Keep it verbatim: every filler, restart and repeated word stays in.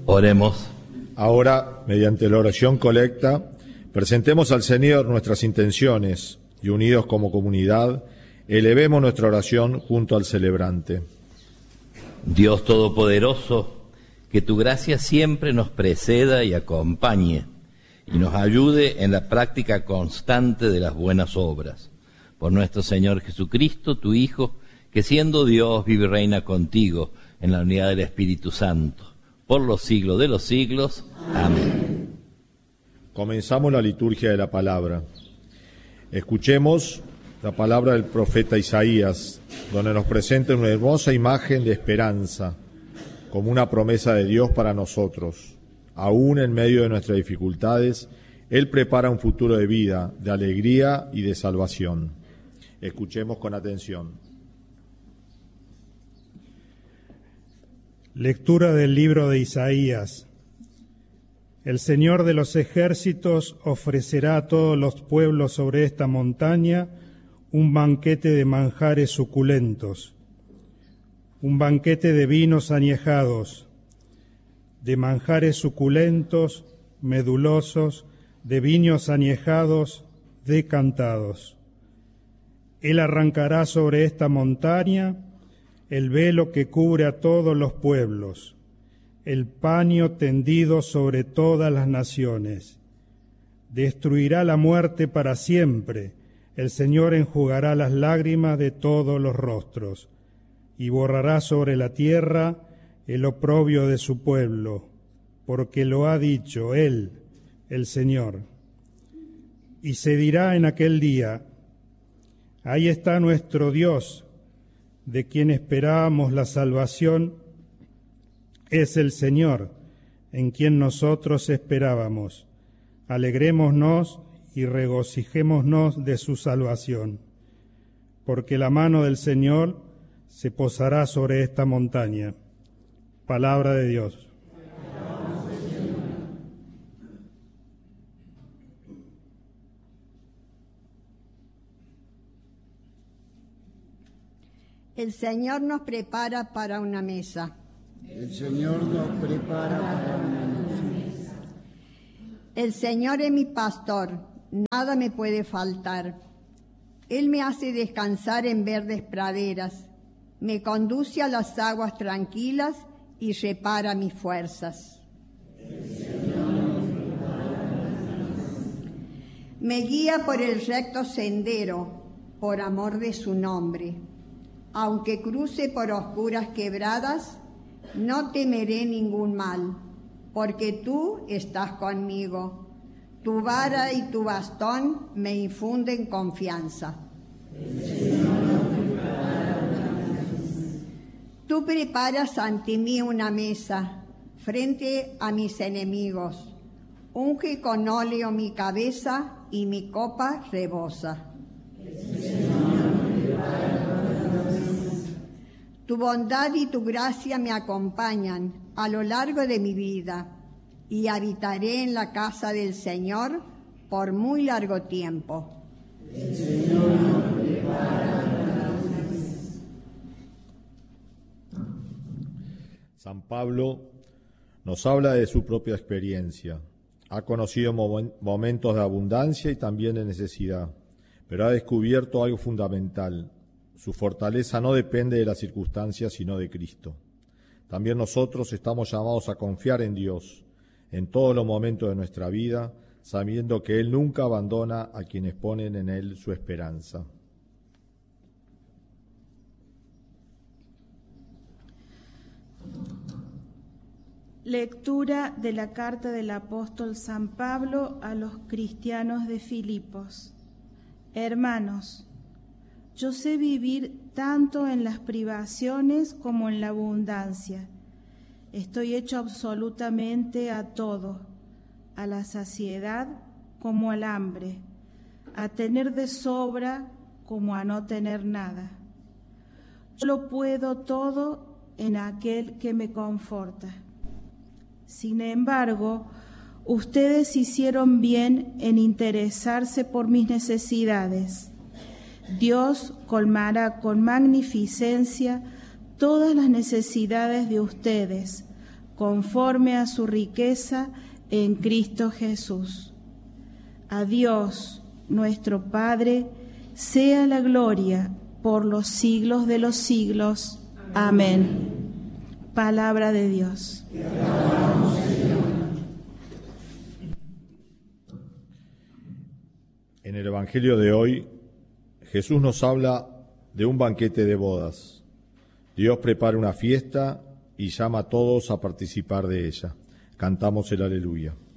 Oremos. Ahora, mediante la oración colecta, presentemos al Señor nuestras intenciones y, unidos como comunidad, elevemos nuestra oración junto al celebrante. Dios Todopoderoso, que tu gracia siempre nos preceda y acompañe y nos ayude en la práctica constante de las buenas obras. Por nuestro Señor Jesucristo, tu Hijo, que siendo Dios vive y reina contigo en la unidad del Espíritu Santo, por los siglos de los siglos. Amén. Comenzamos la liturgia de la palabra. Escuchemos la palabra del profeta Isaías, donde nos presenta una hermosa imagen de esperanza, como una promesa de Dios para nosotros. Aún en medio de nuestras dificultades, Él prepara un futuro de vida, de alegría y de salvación. Escuchemos con atención. Lectura del libro de Isaías. El Señor de los ejércitos ofrecerá a todos los pueblos sobre esta montaña un banquete de manjares suculentos, un banquete de vinos añejados, de manjares suculentos, medulosos, de vinos añejados, decantados. Él arrancará sobre esta montaña el velo que cubre a todos los pueblos, el paño tendido sobre todas las naciones. Destruirá la muerte para siempre, el Señor enjugará las lágrimas de todos los rostros, y borrará sobre la tierra el oprobio de su pueblo, porque lo ha dicho Él, el Señor. Y se dirá en aquel día: ahí está nuestro Dios, de quien esperábamos la salvación, es el Señor, en quien nosotros esperábamos. Alegrémonos y regocijémonos de su salvación, porque la mano del Señor se posará sobre esta montaña. Palabra de Dios. El Señor nos prepara para una mesa. El Señor nos prepara para una mesa. El Señor es mi pastor, nada me puede faltar. Él me hace descansar en verdes praderas, me conduce a las aguas tranquilas y repara mis fuerzas. El Señor nos prepara para una mesa. Me guía por el recto sendero, por amor de su nombre. Aunque cruce por oscuras quebradas, no temeré ningún mal, porque tú estás conmigo. Tu vara y tu bastón me infunden confianza. El Señor nos prepara una mesa. Tú preparas ante mí una mesa, frente a mis enemigos. Unge con óleo mi cabeza y mi copa rebosa. El Señor nos prepara. Tu bondad y tu gracia me acompañan a lo largo de mi vida y habitaré en la casa del Señor por muy largo tiempo. El Señor nos prepara para una mesa. San Pablo nos habla de su propia experiencia. Ha conocido momentos de abundancia y también de necesidad, pero ha descubierto algo fundamental. Su fortaleza no depende de las circunstancias, sino de Cristo. También nosotros estamos llamados a confiar en Dios en todos los momentos de nuestra vida, sabiendo que Él nunca abandona a quienes ponen en Él su esperanza. Lectura de la carta del apóstol San Pablo a los cristianos de Filipos. Hermanos, yo sé vivir tanto en las privaciones como en la abundancia. Estoy hecho absolutamente a todo, a la saciedad como al hambre, a tener de sobra como a no tener nada. Yo lo puedo todo en aquel que me conforta. Sin embargo, ustedes hicieron bien en interesarse por mis necesidades. Dios colmará con magnificencia todas las necesidades de ustedes, conforme a su riqueza en Cristo Jesús. A Dios, nuestro Padre, sea la gloria por los siglos de los siglos. Amén. Palabra de Dios. En el Evangelio de hoy, Jesús nos habla de un banquete de bodas. Dios prepara una fiesta y llama a todos a participar de ella. Cantamos el Aleluya.